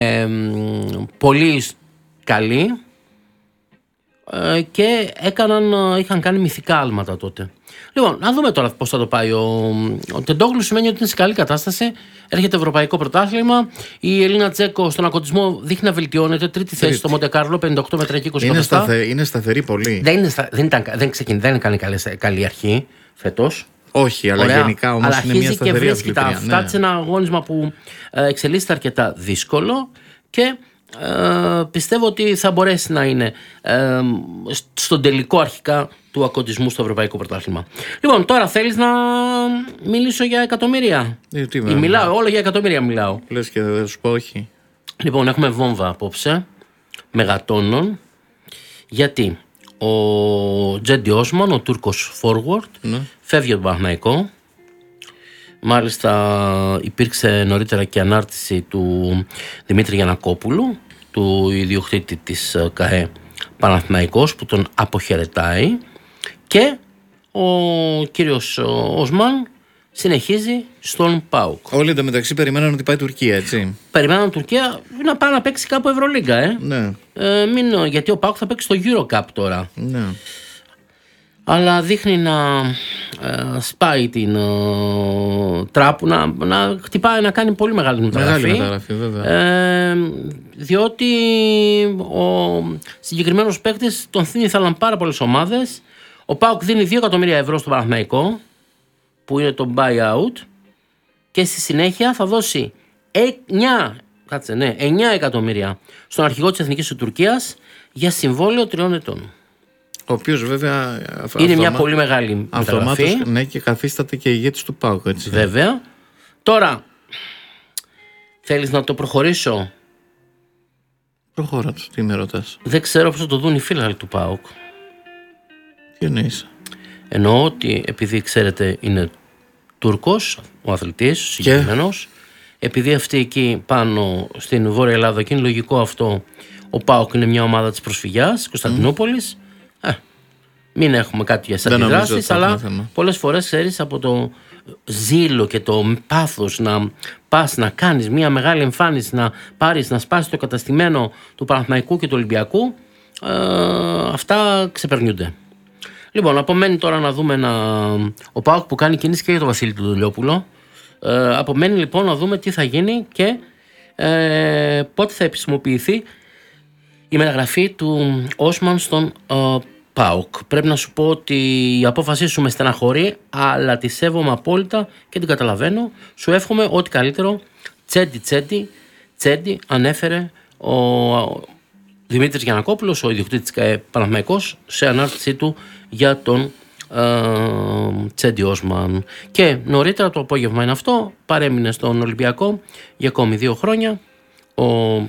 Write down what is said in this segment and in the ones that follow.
πολύ καλοί και είχαν κάνει μυθικά άλματα τότε. Λοιπόν, να δούμε τώρα πώς θα το πάει. Ο Τεντόγλου σημαίνει ότι είναι σε καλή κατάσταση. Έρχεται ευρωπαϊκό πρωτάθλημα. Η Ελίνα Τζέκο στον ακοντισμό δείχνει να βελτιώνεται. Τρίτη θέση στο Μοντε-Κάρλο, 58 μέτρα και 20 είναι σταθερή πολύ. Δεν έκανε καλή αρχή φέτος. Όχι, αλλά ωραία, γενικά όμως είναι μια σταθερή και βρίσκει τα αυτά σε ένα αγώνισμα που εξελίσσεται αρκετά δύσκολο και πιστεύω ότι θα μπορέσει να είναι στον τελικό αρχικά του ακοντισμού στο Ευρωπαϊκό Πρωτάθλημα. Λοιπόν, τώρα θέλεις να μιλήσω για εκατομμύρια? Μιλάω, όλο για εκατομμύρια μιλάω. Λες και δεν σου πω όχι. Λοιπόν, έχουμε βόμβα απόψε μεγατόνων, γιατί ο Τζέντι Όσμαν, ο Τούρκος forward, φεύγει από τον Παναθηναϊκό. Μάλιστα υπήρξε νωρίτερα και ανάρτηση του Δημήτρη Γιαννακόπουλου, του ιδιοκτήτη της ΚΑΕ Παναθηναϊκός, που τον αποχαιρετάει, και ο κύριος Όσμαν συνεχίζει στον ΠΑΟΚ. Όλοι εντωμεταξύ περιμέναν ότι πάει Τουρκία, έτσι. Περιμέναν Τουρκία να πάει να παίξει κάπου Ευρωλίγκα, Ναι. Γιατί ο ΠΑΟΚ θα παίξει στο EuroCup τώρα. Ναι. Αλλά δείχνει να σπάει την τράπου, να χτυπάει, να κάνει πολύ μεγάλη μεταγραφή. Μεγάλη μεταγραφή, βέβαια. Διότι ο συγκεκριμένος παίκτης τον ήθελαν πάρα πολλές ομάδες. Ο ΠΑΟΚ δίνει 2 εκατομμύρια ευρώ στο Παναθηναϊκό, που είναι το buyout, και στη συνέχεια θα δώσει 9 εκατομμύρια στον αρχηγό της Εθνικής του Τουρκίας για συμβόλαιο 3 ετών. Ο οποίος βέβαια είναι μια πολύ μεγάλη μεταγραφή. Ναι, και καθίσταται και ηγέτης του ΠΑΟΚ, έτσι. Βέβαια. Τώρα, θέλεις να το προχωρήσω? Προχώρα το, τι με ρωτάς? Δεν ξέρω πώς θα το δουν οι φίλοι του ΠΑΟΚ. Τι εννοείς? Εννοώ ότι επειδή ξέρετε είναι Τούρκος ο αθλητής, ο συγκεκριμένος, επειδή αυτοί εκεί πάνω στην Βόρεια Ελλάδα, και είναι λογικό αυτό, ο ΠΑΟΚ είναι μια ομάδα της προσφυγιάς, Κωνσταντινούπολης, μην έχουμε κάτι για αντιδράσεις, αλλά πολλές φορές ξέρεις, από το ζήλο και το πάθος να πας να κάνεις μια μεγάλη εμφάνιση, να πάρεις, να σπάσεις το καταστημένο του Παναθηναϊκού και του Ολυμπιακού, αυτά ξεπερνιούνται. Λοιπόν, απομένει τώρα να δούμε ο ΠΑΟΚ που κάνει κίνηση και για τον Βασίλη του Δουλειόπουλο. Απομένει λοιπόν να δούμε τι θα γίνει και πότε θα επισημοποιηθεί η μεταγραφή του Όσμαν στον ΠΑΟΚ. Πρέπει να σου πω ότι η απόφασή σου με στεναχωρεί, αλλά τη σέβομαι απόλυτα και την καταλαβαίνω. Σου εύχομαι ό,τι καλύτερο. Τσέντι ανέφερε ο Δημήτρης Γιαννακόπουλος, ο ιδιοκτήτης της Παναθηναϊκός, σε ανάρτησή του για τον Τσέντι Όσμαν. Και νωρίτερα το απόγευμα είναι αυτό, παρέμεινε στον Ολυμπιακό για ακόμη 2 χρόνια ο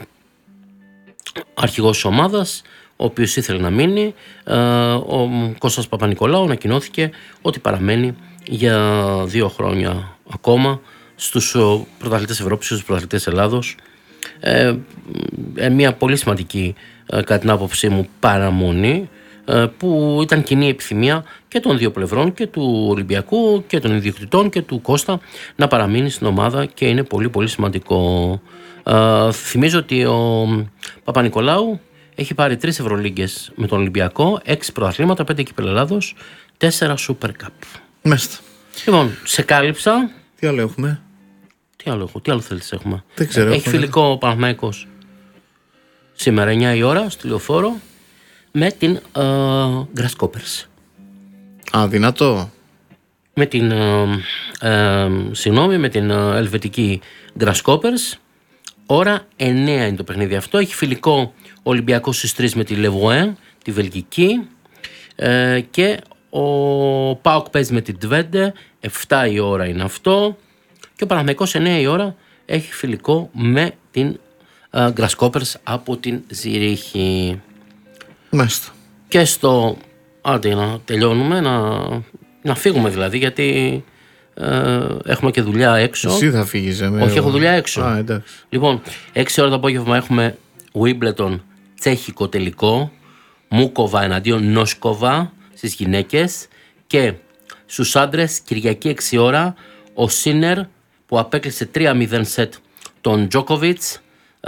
αρχηγός της ομάδας, ο οποίος ήθελε να μείνει. Ο Κώστας Παπα-Νικολάου ανακοινώθηκε ότι παραμένει για 2 χρόνια ακόμα στους πρωταθλητές Ευρώπης, στους πρωταθλητές Ελλάδος. Μια πολύ σημαντική, κατά την άποψή μου, παραμονή, που ήταν κοινή επιθυμία και των 2 πλευρών, και του Ολυμπιακού και των ιδιοκτητών και του Κώστα, να παραμείνει στην ομάδα, και είναι πολύ πολύ σημαντικό. Θυμίζω ότι ο Παπα-Νικολάου έχει πάρει 3 Ευρωλίγκες με τον Ολυμπιακό, 6 πρωταθλήματα, 5 κύπελλα Ελλάδος, 4 Super Cup. Μάλιστα. Λοιπόν, σε κάλυψα. Τι άλλο έχουμε? Τι άλλο θέλεις έχουμε? Δεν ξέρω. Έχει φιλικό ο Παναθηναϊκός σήμερα 9 η ώρα στη Λεωφόρο με την Grasshoppers. Δυνατό. Με την με την ελβετική Grasshoppers. Ώρα 9 είναι το παιχνίδι αυτό. Έχει φιλικό ο Ολυμπιακός στις 3 με τη Λεβουέν, τη Βελγική, και ο ΠΑΟΚ παίζει με την Τβέντε, 7 η ώρα είναι αυτό, και ο Παναθηναϊκός 9 η ώρα έχει φιλικό με την Grasshoppers από την Ζηρίχη. Μάλιστα. Και στο, άντε να τελειώνουμε, να φύγουμε δηλαδή, γιατί έχουμε και δουλειά έξω. Εσύ θα φύγεις? Όχι, έχω δουλειά έξω. Εντάξει. Λοιπόν, 6 ώρα το απόγευμα έχουμε Wimbledon τσέχικο τελικό, Μούκοβα εναντίον Νόσκοβα στις γυναίκες, και στους άντρες Κυριακή 6 ώρα ο Σίνερ, που απέκλεισε 3-0 σετ τον Τζόκοβιτς,